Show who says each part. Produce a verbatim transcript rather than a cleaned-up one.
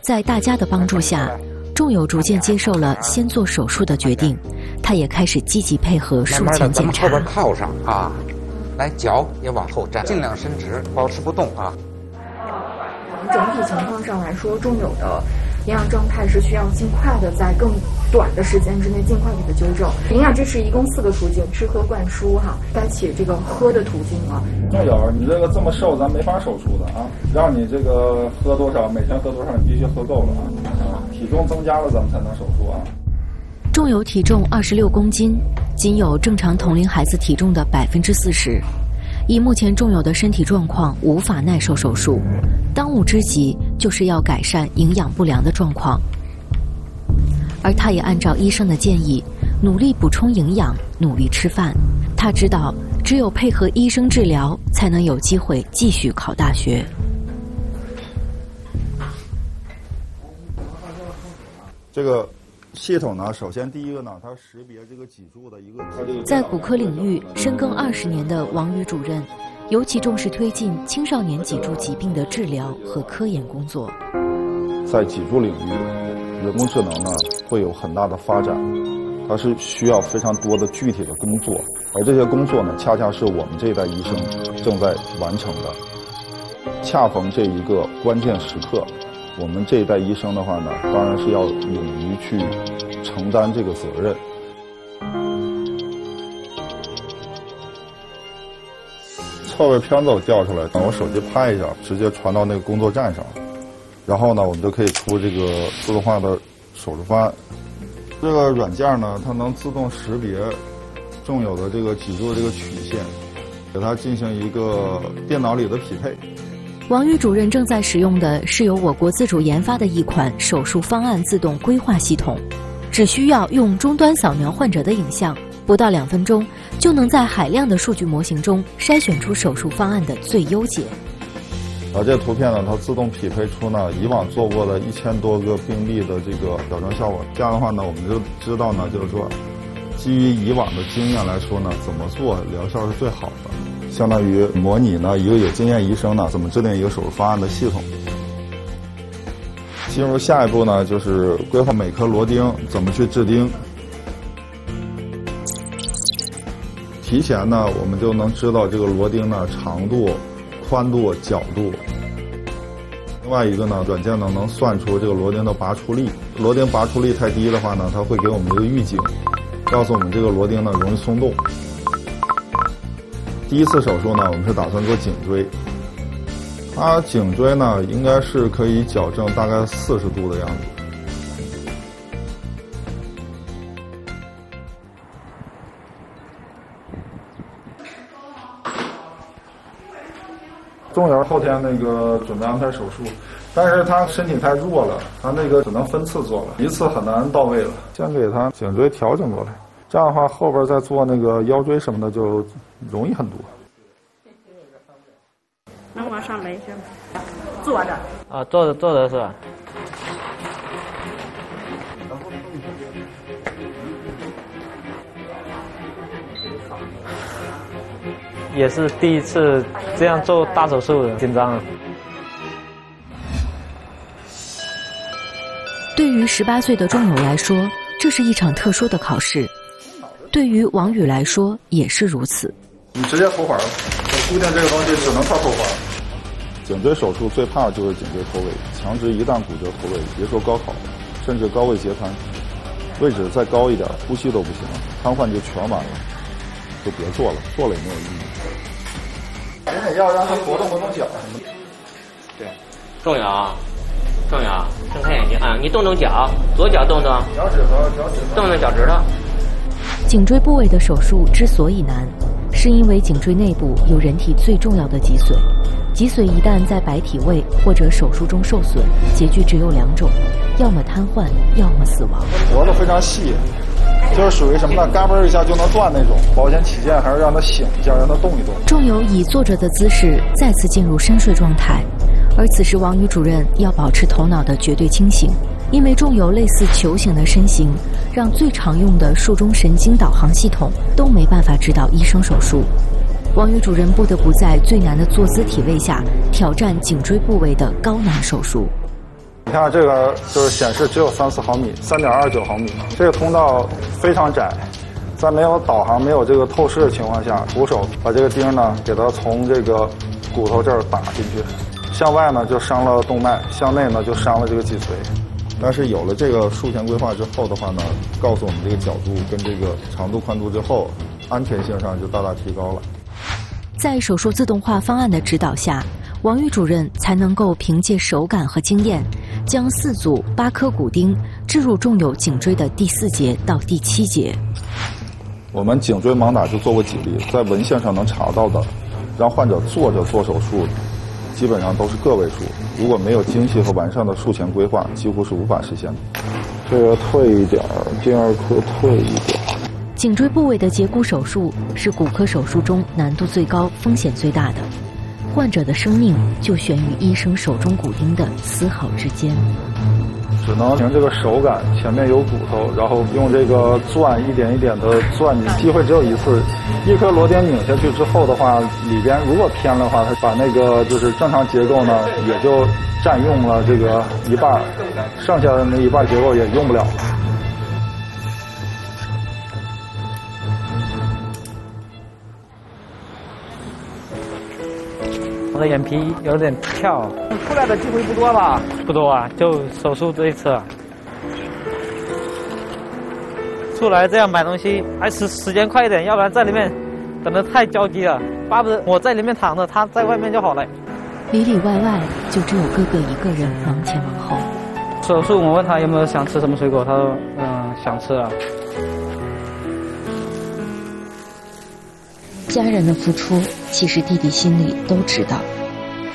Speaker 1: 在大家的帮助下，仲友逐渐接受了先做手术的决定，他也开始积极配合术前检查。
Speaker 2: 慢慢的，咱们后边靠上啊，来，脚也往后站，尽量伸直，保持不动啊。
Speaker 3: 从整体情况上来说，仲友的营养状态是需要尽快的在更短的时间之内尽快给它纠正。营养支持一共四个途径：吃喝灌输哈，该起这个喝的途径了。
Speaker 4: 仲友，你这个这么瘦，咱没法手术的啊！让你这个喝多少，每天喝多少，你必须喝够了啊！啊，体重增加了，咱们才能手术啊。
Speaker 1: 仲友体重二十六公斤，仅有正常同龄孩子体重的百分之四十。以目前仲友的身体状况，无法耐受手术。当务之急就是要改善营养不良的状况，而他也按照医生的建议，努力补充营养，努力吃饭。他知道，只有配合医生治疗，才能有机会继续考大学。
Speaker 4: 这个系统呢，首先第一个呢，它识别这个脊柱的一个，它这个
Speaker 1: 在骨科领域深耕二十年的王宇主任，尤其重视推进青少年脊柱疾病的治疗和科研工作。
Speaker 4: 在脊柱领域，人工智能呢会有很大的发展，它是需要非常多的具体的工作，而这些工作呢，恰恰是我们这一代医生正在完成的。恰逢这一个关键时刻，我们这一代医生的话呢，当然是要勇于去承担这个责任。侧位偏走掉出来，我手机拍一下，直接传到那个工作站上，然后呢，我们就可以出这个自动化的手术方案。这个软件呢，它能自动识别仲友的这个脊柱这个曲线，给它进行一个电脑里的匹配。
Speaker 1: 王宇主任正在使用的是由我国自主研发的一款手术方案自动规划系统，只需要用终端扫描患者的影像，不到两分钟就能在海量的数据模型中筛选出手术方案的最优解。
Speaker 4: 而这图片呢，它自动匹配出呢以往做过的一千多个病例的这个矫正效果。这样的话呢，我们就知道呢，就是说，基于以往的经验来说呢，怎么做疗效是最好的。相当于模拟呢一个有经验医生呢怎么制定一个手术方案的系统。进入下一步呢，就是规划每颗螺钉怎么去制钉。提前呢，我们就能知道这个螺钉呢长度、宽度、角度。另外一个呢，软件呢能算出这个螺钉的拔出力。螺钉拔出力太低的话呢，它会给我们一个预警，告诉我们这个螺钉呢容易松动。第一次手术呢，我们是打算做颈椎。它颈椎呢，应该是可以矫正大概四十度的样子。仲友后天那个准备安排手术，但是他身体太弱了，他那个只能分次做了，一次很难到位了。先给他颈椎调整过来。这样的话，后边再做那个腰椎什么的就容易很多。
Speaker 5: 能往上来一下吗？坐着。
Speaker 6: 啊，坐着坐着是吧？也是第一次这样做大手术的，紧张啊。
Speaker 1: 对于十八岁的仲友来说，这是一场特殊的考试。对于王宇来说也是如此。
Speaker 4: 你直接头环了，我固定这个东西只能靠头环。颈椎手术最怕的就是颈椎脱位，强直一旦骨折脱位，别说高考，甚至高位截瘫，位置再高一点，呼吸都不行，瘫痪就全完了，就别做了，做了也没有意义。你得要让他活动活动脚什么的。
Speaker 6: 对，仲友，仲友，睁开眼睛啊！你动动脚，左脚动动，
Speaker 4: 脚趾头，脚趾头，
Speaker 6: 动动脚趾头。
Speaker 1: 颈椎部位的手术之所以难，是因为颈椎内部有人体最重要的脊髓，脊髓一旦在白体位或者手术中受损，结局只有两种，要么瘫痪，要么死亡。
Speaker 4: 脖子非常细，就是属于什么呢？嘎嘣一下就能断那种。保险起见，还是让他醒一下，让他动一动。
Speaker 1: 仲友以坐着的姿势再次进入深睡状态，而此时王宇主任要保持头脑的绝对清醒，因为仲友类似球形的身形，让最常用的术中神经导航系统都没办法指导医生手术。王宇主任不得不在最难的坐姿体位下挑战颈椎部位的高难手术。
Speaker 4: 你看这个就是显示只有三四毫米，三点二九毫米，这个通道非常窄，在没有导航、没有这个透视的情况下，徒手把这个钉呢给它从这个骨头这儿打进去，向外呢就伤了动脉，向内呢就伤了这个脊髓。但是有了这个术前规划之后的话呢，告诉我们这个角度跟这个长度、宽度之后，安全性上就大大提高了。
Speaker 1: 在手术自动化方案的指导下，王玉主任才能够凭借手感和经验，将四组八颗骨钉置入重有颈椎的第四节到第七节。
Speaker 4: 我们颈椎盲打就做过几例，在文献上能查到的，让患者坐着做手术，基本上都是个位数。如果没有精细和完善的术前规划，几乎是无法实现的。这个退一点儿，第二颗退一点。
Speaker 1: 颈椎部位的截骨手术是骨科手术中难度最高、风险最大的，患者的生命就悬于医生手中骨钉的丝毫之间。
Speaker 4: 只能凭这个手感，前面有骨头，然后用这个钻一点一点的钻进，机会只有一次。一颗螺钉拧下去之后的话，里边如果偏的话，它把那个就是正常结构呢，也就占用了这个一半，剩下的那一半结构也用不了了。
Speaker 7: 我的眼皮有点跳，出来的机会不多吧？不多啊，就手术这一次。出来这样买东西，还是时间快一点，要不然在里面等得太焦急了。巴不得我在里面躺着，他在外面就好了。
Speaker 1: 里里外外就只有哥哥一个人忙前忙后。
Speaker 7: 手术我问他有没有想吃什么水果，他说嗯想吃啊。
Speaker 1: 家人的付出，其实弟弟心里都知道。